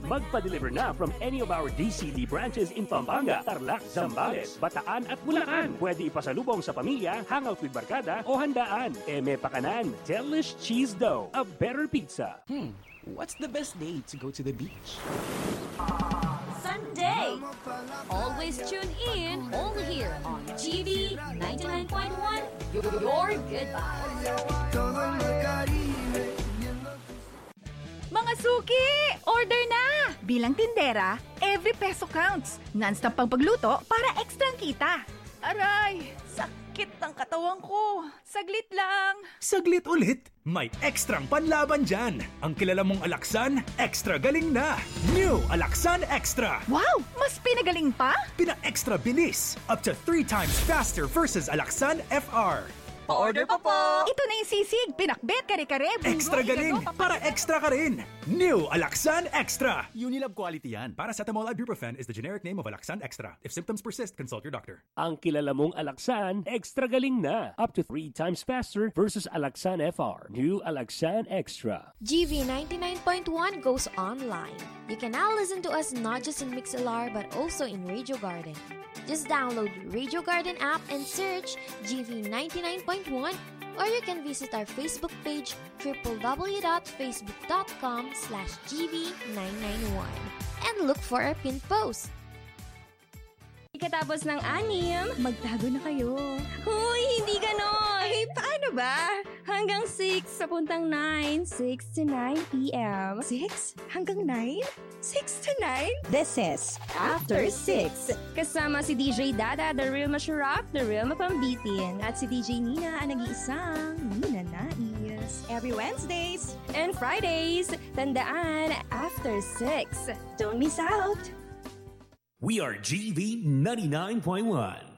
Magpa-deliver na from any of our DCD branches in Pampanga, Tarlac, Zambales, Bataan at Bulacan. Pwede ipasalubong sa pamilya, hangout with barkada o handaan. Eme Pakanan, Delish Cheese Dough, a better pizza. What's the best day to go to the beach? Sunday! Always tune in, only here on GV 99.1, your good vibes. Mga suki! Order na! Bilang tindera, every peso counts. Non-stop pang pagluto para extra kita. Aray! Sakit ang katawan ko. Saglit lang. Saglit ulit? May ekstrang panlaban dyan. Ang kilala mong Alaxan, extra galing na. New Alaxan Extra. Wow! Mas pinagaling pa? Pina-extra bilis. Up to 3 times faster versus Alaxan FR. Pa-order pa po! Ito na yung sisig, pinakbet, kare-kare, bungo, Extra galing! Para extra ka rin! New Alaxan Extra! Unilab quality yan. Paracetamol ibuprofen is the generic name of Alaxan Extra. If symptoms persist, consult your doctor. Ang kilala mong Alaxan, extra galing na. Up to 3 times faster versus Alaxan FR. New Alaxan Extra. GV 99.1 goes online. You can now listen to us not just in Mixlr but also in Radio Garden. Just download Radio Garden app and search GV 99.1, or you can visit our Facebook page www.facebook.com/GV991 and look for our pinned post. Ikatapos ng 6, Magtago na kayo. huy, hindi ganon! Eh, paano ba? Hanggang 6, papuntang 9, 6 to 9 p.m. 6 hanggang 9? 6 to 9? This is After 6. Kasama si DJ Dada, the real Masharap, the real Mapambitin. At si DJ Nina, ang nag-iisang Nina Nais. Every Wednesdays. And Fridays, tandaan, After 6. Don't miss out. We are GV 99.1.